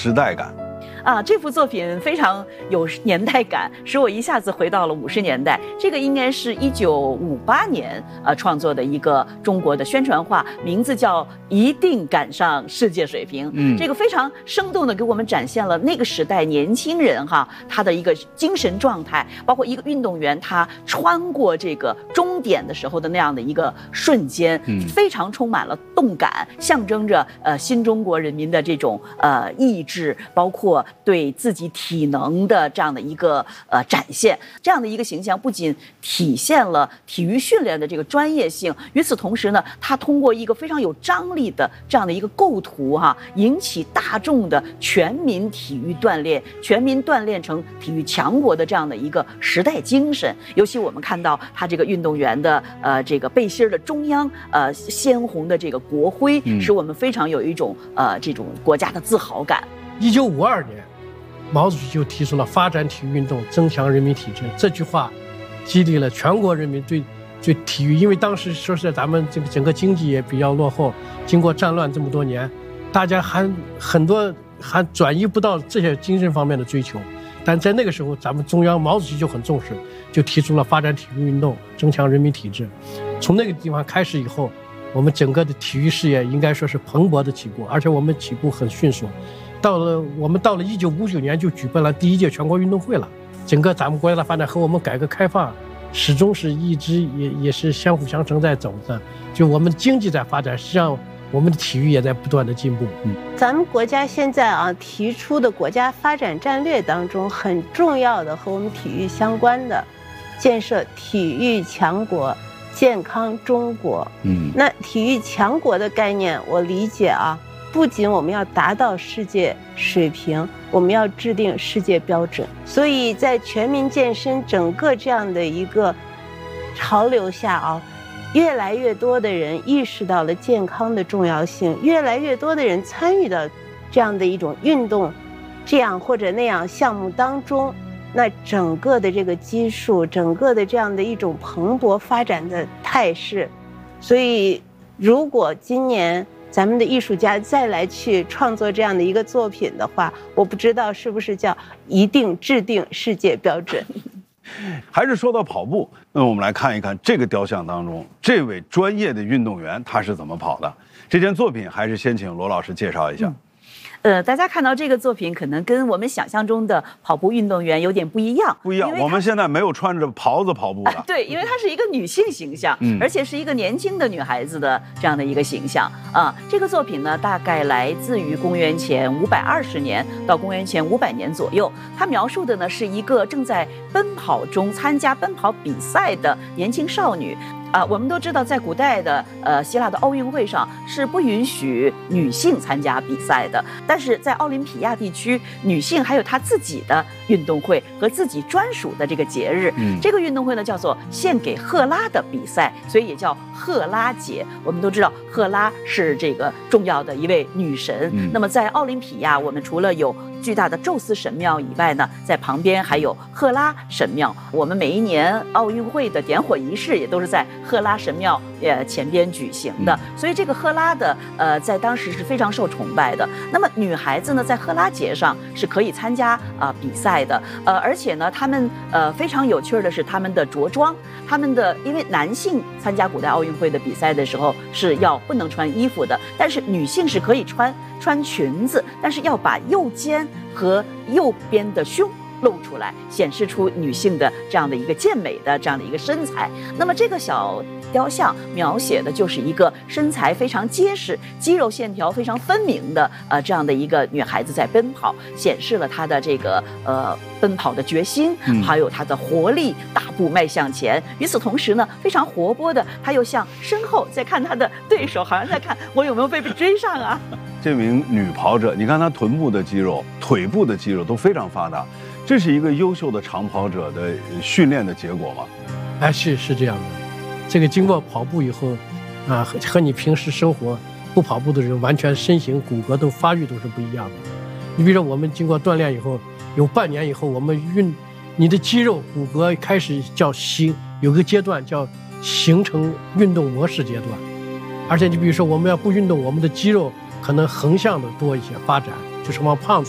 时代感。 这幅作品非常有年代感，使我一下子回到了50年代。这个应该是1958年创作的一个中国的宣传画，名字叫《一定赶上世界水平》。这个非常生动地给我们展现了那个时代年轻人他的一个精神状态，包括一个运动员他穿过这个终点的时候的那样的一个瞬间，非常充满了动感，象征着新中国人民的这种意志，包括对自己体能的这样的一个展现。这样的一个形象不仅体现了体育训练的这个专业性，与此同时呢，他通过一个非常有张力的这样的一个构图引起大众的全民体育锻炼，全民锻炼成体育强国的这样的一个时代精神。尤其我们看到他这个运动员的这个背心的中央鲜红的这个国徽，使我们非常有一种这种国家的自豪感。 1952年，毛主席就提出了发展体育运动，增强人民体质。这句话激励了全国人民对体育，因为当时说实在咱们这个整个经济也比较落后，经过战乱这么多年，大家很多还转移不到这些精神方面的追求。但在那个时候，咱们中央毛主席就很重视，就提出了发展体育运动，增强人民体质。从那个地方开始以后，我们整个的体育事业应该说是蓬勃的起步，而且我们起步很迅速。我们到了1959年就举办了第1届全国运动会了。整个咱们国家的发展和我们改革开放始终是一直也是相辅相成在走的。就我们经济在发展，实际上我们的体育也在不断的进步。 咱们国家现在提出的国家发展战略当中很重要的和我们体育相关的，建设体育强国，健康中国。那体育强国的概念，我理解不仅我们要达到世界水平，我们要制定世界标准。所以在全民健身整个这样的一个潮流下越来越多的人意识到了健康的重要性，越来越多的人参与到这样的一种运动这样或者那样项目当中，那整个的这个基数，整个的这样的一种蓬勃发展的态势。所以如果今年咱们的艺术家再来去创作这样的一个作品的话，我不知道是不是叫一定制定世界标准。 还是说到跑步，那我们来看一看这个雕像当中这位专业的运动员他是怎么跑的。这件作品还是先请罗老师介绍一下。 大家看到这个作品，可能跟我们想象中的跑步运动员有点不一样。 不一样，我们现在没有穿着袍子跑步的。 对，因为她是一个女性形象，而且是一个年轻的女孩子的这样的一个形象这个作品呢，大概来自于公元前520年到公元前500年左右。它描述的呢是一个正在奔跑中参加奔跑比赛的年轻少女。我们都知道，在古代的希腊的奥运会上是不允许女性参加比赛的，但是在奥林匹亚地区，女性还有她自己的运动会和自己专属的这个节日。这个运动会呢叫做献给赫拉的比赛，所以也叫赫拉节。我们都知道赫拉是这个重要的一位女神。那么在奥林匹亚，我们除了有巨大的宙斯神庙以外呢，在旁边还有赫拉神庙。我们每一年奥运会的点火仪式也都是在赫拉神庙前边举行的，所以这个赫拉的在当时是非常受崇拜的。那么女孩子呢，在赫拉节上是可以参加比赛的，而且呢，她们非常有趣的是她们的着装，因为男性参加古代奥运会的比赛的时候是不能穿衣服的，但是女性是可以穿裙子，但是要把右肩和右边的胸露出来，显示出女性的这样的一个健美的这样的一个身材。那么这个小雕像描写的就是一个身材非常结实、肌肉线条非常分明的这样的一个女孩子在奔跑，显示了她的这个奔跑的决心，还有她的活力，大步迈向前。与此同时呢，非常活泼的，她又向身后在看她的对手，好像在看我有没有被追上啊。 这名女跑者，你看她臀部的肌肉、腿部的肌肉都非常发达，这是一个优秀的长跑者的训练的结果吗？ 是这样的。这个经过跑步以后和你平时生活不跑步的人，完全身形骨骼都发育都是不一样的。你比如说我们经过锻炼以后，有半年以后，我们你的肌肉骨骼开始有个阶段叫形成运动模式阶段。而且你比如说我们要不运动，我们的肌肉可能横向的多一些发展，就是往胖处